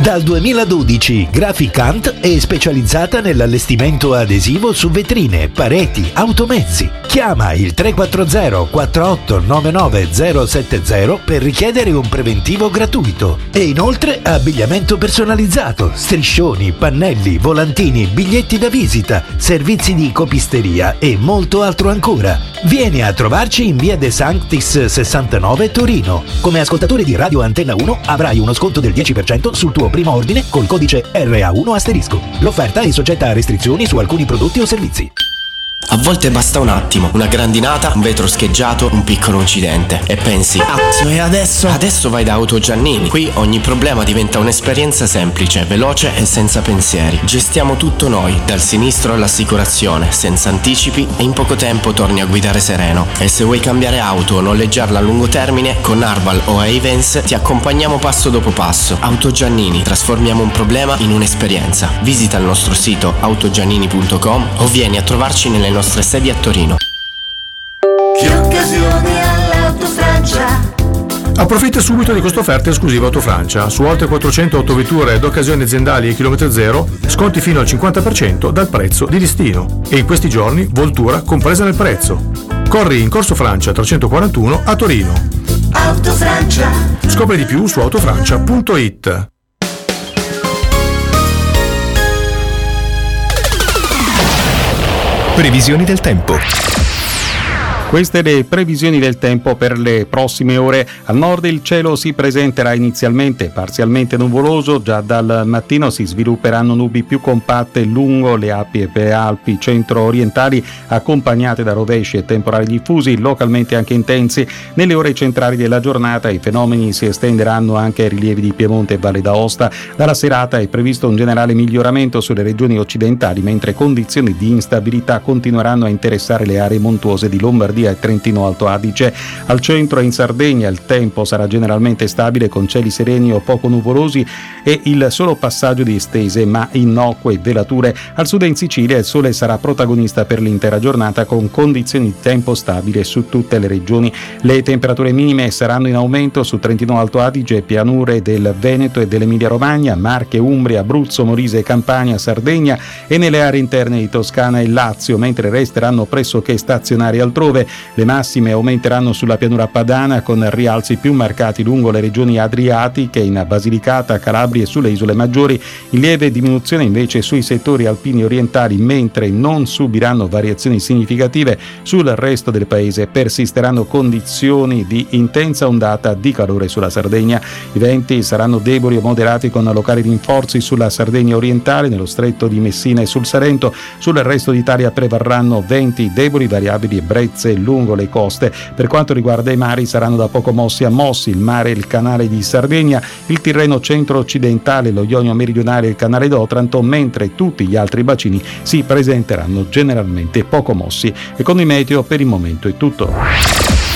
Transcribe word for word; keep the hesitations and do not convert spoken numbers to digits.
Dal duemiladodici Graficant è specializzata nell'allestimento adesivo su vetrine, pareti, automezzi. Chiama il tre quattro zero quattro otto nove nove zero sette zero per richiedere un preventivo gratuito. E inoltre abbigliamento personalizzato, striscioni, pannelli, volantini, biglietti da visita, servizi di copisteria e molto altro ancora. Vieni a trovarci in via De Sanctis sessantanove Torino. Come ascoltatore di Radio Antenna uno avrai uno sconto del dieci per cento sul tuo primo ordine col codice R A uno asterisco. L'offerta è soggetta a restrizioni su alcuni prodotti o servizi. A volte basta un attimo, una grandinata, un vetro scheggiato, un piccolo incidente e pensi: cazzo, e adesso? Adesso vai da Auto Giannini. Qui ogni problema diventa un'esperienza semplice, veloce e senza pensieri. Gestiamo tutto noi, dal sinistro all'assicurazione, senza anticipi, e in poco tempo torni a guidare sereno. E se vuoi cambiare auto o noleggiarla a lungo termine, con Arval o Ayvens ti accompagniamo passo dopo passo. Auto Giannini, trasformiamo un problema in un'esperienza. Visita il nostro sito autogiannini punto com o vieni a trovarci nelle nostre sedi a Torino. Che occasione all'Autofrancia! Approfitta subito di questa offerta esclusiva Autofrancia. Su oltre quattrocento autovetture d'occasione aziendali e chilometro zero, sconti fino al cinquanta per cento dal prezzo di listino. E in questi giorni Voltura compresa nel prezzo. Corri in Corso Francia trecentoquarantuno a Torino. Autofrancia. Scopri di più su autofrancia punto it. Previsioni del tempo. Queste le previsioni del tempo per le prossime ore. Al nord il cielo si presenterà inizialmente parzialmente nuvoloso, già dal mattino si svilupperanno nubi più compatte lungo le Alpi e Alpi centro-orientali, accompagnate da rovesci e temporali diffusi, localmente anche intensi. Nelle ore centrali della giornata i fenomeni si estenderanno anche ai rilievi di Piemonte e Valle d'Aosta. Dalla serata è previsto un generale miglioramento sulle regioni occidentali, mentre condizioni di instabilità continueranno a interessare le aree montuose di Lombardia e Trentino Alto Adige. Al centro e in Sardegna il tempo sarà generalmente stabile con cieli sereni o poco nuvolosi e il solo passaggio di estese ma innocue velature. Al sud e in Sicilia il sole sarà protagonista per l'intera giornata con condizioni di tempo stabile su tutte le regioni. Le temperature minime saranno in aumento su Trentino Alto Adige, pianure del Veneto e dell'Emilia Romagna, Marche, Umbria, Abruzzo, Molise, Campania, Sardegna e nelle aree interne di Toscana e Lazio, mentre resteranno pressoché stazionari altrove. Le massime aumenteranno sulla pianura padana con rialzi più marcati lungo le regioni adriatiche, in Basilicata, Calabria e sulle isole maggiori. In lieve diminuzione invece sui settori alpini orientali, mentre non subiranno variazioni significative sul resto del paese. Persisteranno condizioni di intensa ondata di calore sulla Sardegna. I venti saranno deboli o moderati con locali rinforzi sulla Sardegna orientale, nello stretto di Messina e sul Salento. Sul resto d'Italia prevarranno venti deboli, variabili e brezze lungo le coste. Per quanto riguarda i mari saranno da poco mossi a mossi il mare e il canale di Sardegna, il Tirreno centro-occidentale, lo Ionio meridionale e il canale d'Otranto, mentre tutti gli altri bacini si presenteranno generalmente poco mossi. E con il meteo per il momento è tutto.